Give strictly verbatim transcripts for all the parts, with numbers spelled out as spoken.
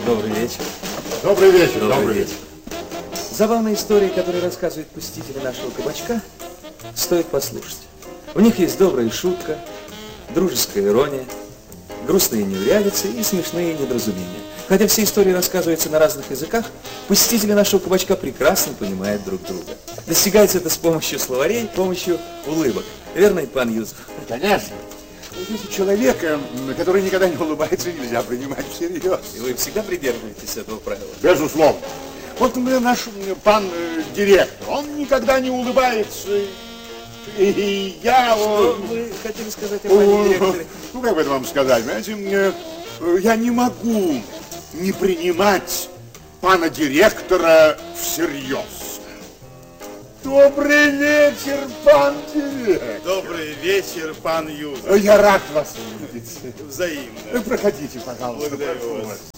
Добрый вечер. Добрый вечер. Добрый, Добрый вечер. Забавные истории, которые рассказывают посетители нашего кабачка, стоит послушать. У них есть добрая шутка, дружеская ирония, грустные неурядицы и смешные недоразумения. Хотя все истории рассказываются на разных языках, посетители нашего кабачка прекрасно понимают друг друга. Достигается это с помощью словарей, с помощью улыбок. Верно, пан Юзеф? Конечно. Если человека, который никогда не улыбается, нельзя принимать всерьез. И вы всегда придерживаетесь этого правила? Безусловно. Вот наш пан э, директор, он никогда не улыбается. И я... Что вы хотели сказать о пане директоре? Ну, как бы это вам сказать, понимаете, я не могу не принимать пана директора всерьез. Добрый вечер, пан директор. Добрый вечер, пан Юзеф. Я рад вас увидеть. Взаимно. Проходите, пожалуйста. Благодарю вас.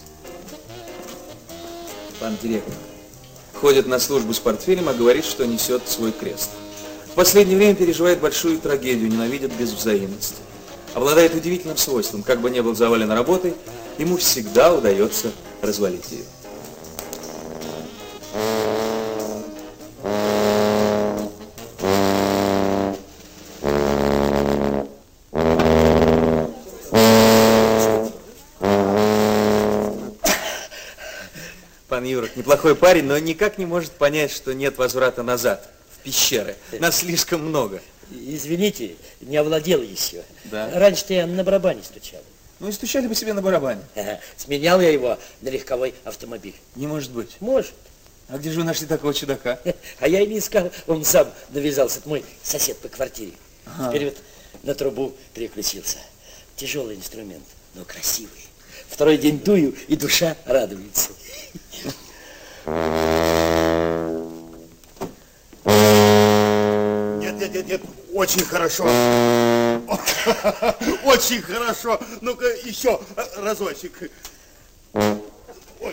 Пан директор ходит на службу с портфелем, а говорит, что несет свой крест. В последнее время переживает большую трагедию, ненавидит без взаимности. Обладает удивительным свойством, как бы ни был завален работой, ему всегда удается развалить ее. Пан Юрок неплохой парень, но никак не может понять, что нет возврата назад, в пещеры. Нас слишком много. Извините, не овладел еще. Да. Раньше-то я на барабане стучал. Ну и стучали бы себе на барабане. Ага. Сменял я его на легковой автомобиль. Не может быть. Может. А где же вы нашли такого чудака? А я и не искал, он сам навязался. Это мой сосед по квартире. Ага. Теперь вот на трубу переключился. Тяжелый инструмент, но красивый. Второй день дую, и душа радуется. Нет, нет, нет, нет, очень хорошо. Очень хорошо. Ну-ка, еще разочек. Ой.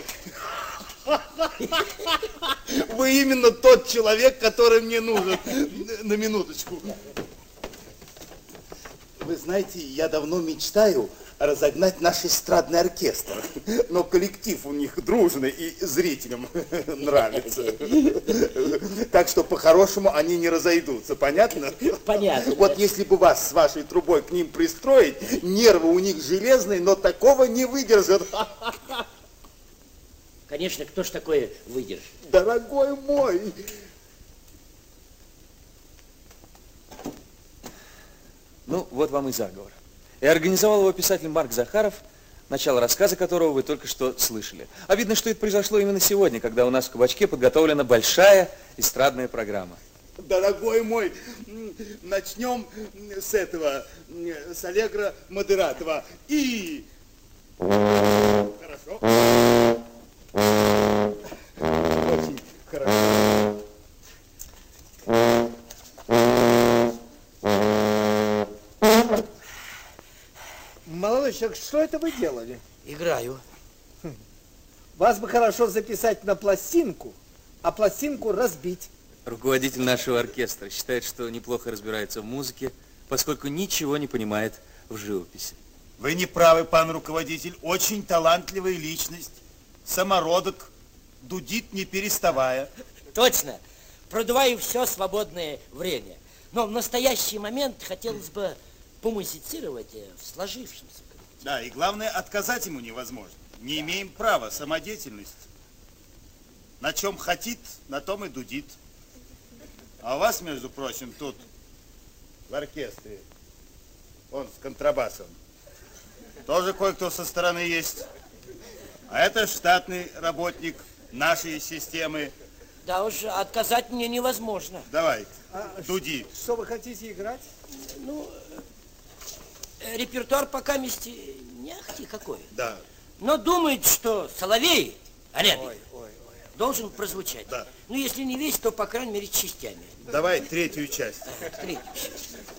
Вы именно тот человек, который мне нужен. На минуточку. Вы знаете, я давно мечтаю разогнать наш эстрадный оркестр. Но коллектив у них дружный и зрителям нравится. Так что по-хорошему они не разойдутся. Понятно? Понятно. Вот если бы вас с вашей трубой к ним пристроить, нервы у них железные, но такого не выдержат. Конечно, кто ж такое выдержит? Дорогой мой! Ну, вот вам и заговор. И организовал его писатель Марк Захаров, начало рассказа которого вы только что слышали. А видно, что это произошло именно сегодня, когда у нас в кабачке подготовлена большая эстрадная программа. Дорогой мой, начнем с этого, с Аллегро Модератова. И... Хорошо. Очень хорошо. Молодой человек, что это вы делали? Играю. Хм. Вас бы хорошо записать на пластинку, а пластинку разбить. Руководитель нашего оркестра считает, что неплохо разбирается в музыке, поскольку ничего не понимает в живописи. Вы не правы, пан руководитель. Очень талантливая личность. Самородок. Дудит, не переставая. Точно. Продуваю все свободное время. Но в настоящий момент хотелось бы помузицировать в сложившемся коллективе. Да, и главное, отказать ему невозможно. Не имеем права, самодеятельность. На чем хотит, на том и дудит. А у вас, между прочим, тут в оркестре, он с контрабасом, тоже кое-кто со стороны есть. А это штатный работник нашей системы. Да уж, отказать мне невозможно. Давай, А дуди. Что вы хотите играть? Ну, репертуар пока месте не ахти какой. Да. Но думает, что Соловей, Олег, Ой, ой, ой. должен прозвучать. Да. Ну, если не весь, то, по крайней мере, частями. Давай третью часть. Третью часть.